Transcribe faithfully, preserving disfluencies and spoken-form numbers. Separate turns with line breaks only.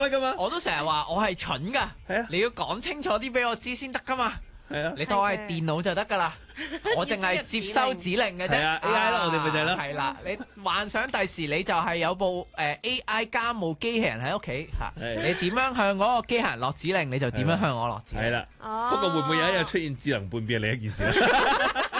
噶嘛。
我都成日話我係蠢噶，
係啊，
你要講清楚啲俾我知先得噶嘛。
係啊，
你當我係電腦就得噶啦，我淨係接收指令嘅啫。
係啊 A I 咯我哋咪就係咯
係啦，你幻想第時你就係有部誒 A I 家務機器人喺屋企嚇，
係
你點樣向嗰個機械人落指令，你就點樣向我落指令。
係啦。
哦
不過會唔會有一日出現智能叛變係另一件事啦。